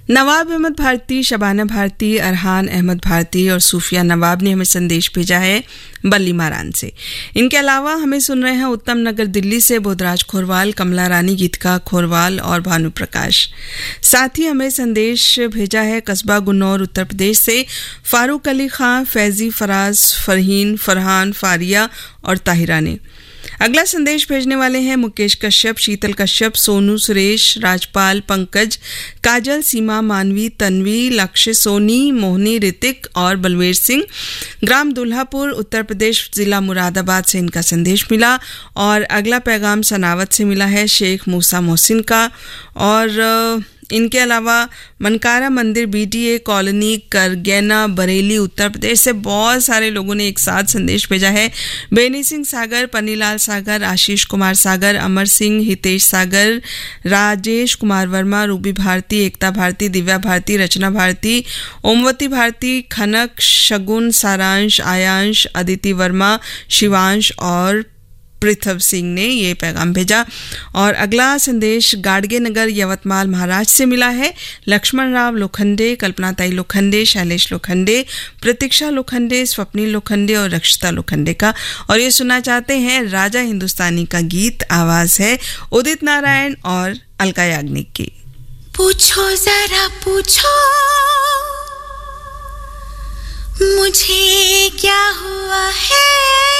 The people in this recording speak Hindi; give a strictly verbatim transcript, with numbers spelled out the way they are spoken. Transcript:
नवाब अहमद भारती, शबाना भारती, अरहान अहमद भारती और सूफिया नवाब ने हमें संदेश भेजा है बल्ली मारान से। इनके अलावा हमें सुन रहे हैं उत्तम नगर दिल्ली से बोधराज खोरवाल, कमला रानी, गीतिका खोरवाल और भानु प्रकाश। साथ ही हमें संदेश भेजा है कस्बा गुन्नौर उत्तर प्रदेश से फारूक अली खां, फैजी, फराज, फरहीन, फरहान, फारिया और ताहिरा ने। अगला संदेश भेजने वाले हैं मुकेश कश्यप, शीतल कश्यप, सोनू, सुरेश, राजपाल, पंकज, काजल, सीमा, मानवी, तन्वी, लक्ष्य, सोनी, मोहनी, ऋतिक और बलवीर सिंह। ग्राम दुल्हापुर उत्तर प्रदेश, जिला मुरादाबाद से इनका संदेश मिला। और अगला पैगाम सनावत से मिला है शेख मूसा मोहसिन का। और इनके अलावा मनकारा मंदिर, बीटीए कॉलोनी, करगैना, बरेली उत्तर प्रदेश से बहुत सारे लोगों ने एक साथ संदेश भेजा है। बेनी सिंह सागर, पन्नीलाल सागर, आशीष कुमार सागर, अमर सिंह, हितेश सागर, राजेश कुमार वर्मा, रूबी भारती, एकता भारती, दिव्या भारती, रचना भारती, ओमवती भारती, खनक, शगुन, सारांश, आयांश, अदिति वर्मा, शिवांश और पृथव सिंह ने ये पैगाम भेजा। और अगला संदेश गाड़गे नगर, यवतमाल, महाराष्ट्र से मिला है लक्ष्मण राव लोखंडे, कल्पनाताई लोखंडे, शैलेश लोखंडे, प्रतीक्षा लोखंडे, स्वप्निल लोखंडे और रक्षिता लोखंडे का। और ये सुनना चाहते हैं राजा हिंदुस्तानी का गीत, आवाज है उदित नारायण और अलका याग्निक की। पूछो जरा पूछो मुझे क्या हुआ है,